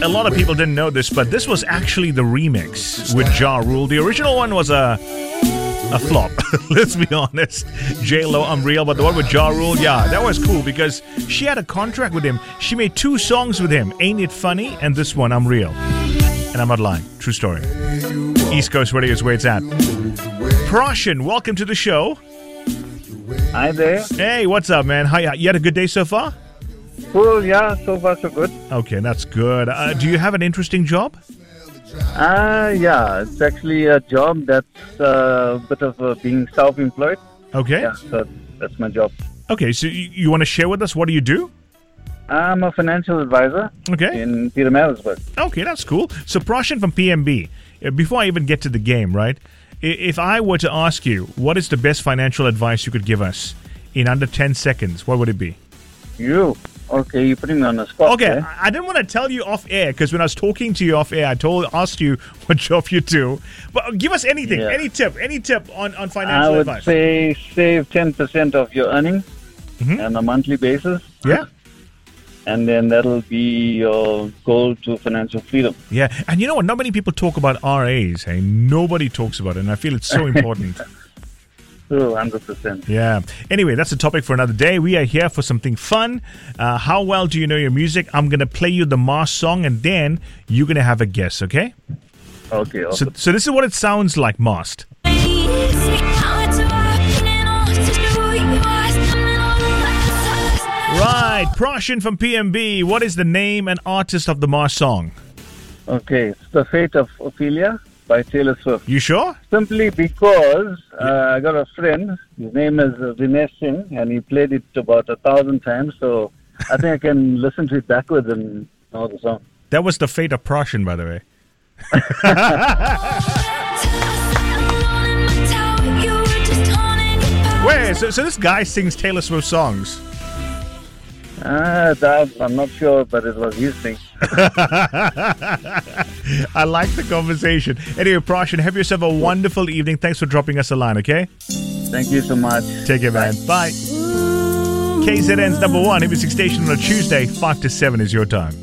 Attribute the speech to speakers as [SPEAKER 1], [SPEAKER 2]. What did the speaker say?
[SPEAKER 1] a lot of people didn't know this, but this was actually the remix with Ja Rule. The original one was a flop. Let's be honest. J-Lo, I'm Real, but the one with Ja Rule, yeah, that was cool because she had a contract with him. She made 2 songs with him, Ain't It Funny, and this one, I'm Real. And I'm not lying. True story. East Coast Radio is where it's at. Prashan, welcome to the show.
[SPEAKER 2] Hi there.
[SPEAKER 1] Hey, what's up, man? Hi, you had a good day so far?
[SPEAKER 2] Cool, yeah, so far so good.
[SPEAKER 1] Okay, that's good. Do you have an interesting job?
[SPEAKER 2] Yeah, it's actually a job that's a bit of being self-employed.
[SPEAKER 1] Okay.
[SPEAKER 2] Yeah, so that's my job.
[SPEAKER 1] Okay, so you want to share with us, what do you do?
[SPEAKER 2] I'm a financial advisor in Peter Marisburg.
[SPEAKER 1] Okay, that's cool. So Prashan from PMB, before I even get to the game, right? If I were to ask you, what is the best financial advice you could give us in under 10 seconds, what would it be?
[SPEAKER 2] You? Okay, you're putting me on the spot.
[SPEAKER 1] Okay,
[SPEAKER 2] eh?
[SPEAKER 1] I didn't want to tell you off air because when I was talking to you off air, I asked you what job you do. But give us anything, any tip on financial advice.
[SPEAKER 2] I would say save 10% of your earnings on a monthly basis.
[SPEAKER 1] Yeah.
[SPEAKER 2] And then that'll be your goal to financial freedom.
[SPEAKER 1] Yeah, and you know what? Not many people talk about RAs. Hey, nobody talks about it, and I feel it's so important.
[SPEAKER 2] 100%.
[SPEAKER 1] Yeah. Anyway, that's a topic for another day. We are here for something fun. How well do you know your music? I'm going to play you the Mars song, and then you're going to have a guess, okay?
[SPEAKER 2] Okay. Awesome.
[SPEAKER 1] So this is what it sounds like, Mars. Right, Prashan from PMB. What is the name and artist of the Mars song?
[SPEAKER 2] Okay, it's The Fate of Ophelia by Taylor Swift.
[SPEAKER 1] You sure?
[SPEAKER 2] Simply because I got a friend, his name is Vinesh Singh, and he played it about 1,000 times, so I think I can listen to it backwards and know the song.
[SPEAKER 1] That was The Fate of Prashan, by the way. Wait, so this guy sings Taylor Swift songs?
[SPEAKER 2] I'm not sure, but it was his thing.
[SPEAKER 1] I like the conversation. Anyway, Prashan, have yourself a wonderful evening. Thanks for dropping us a line, okay?
[SPEAKER 2] Thank you so much.
[SPEAKER 1] Take care, man. Bye. KZN's number 1 music station on a Tuesday, 5 to 7 is your time.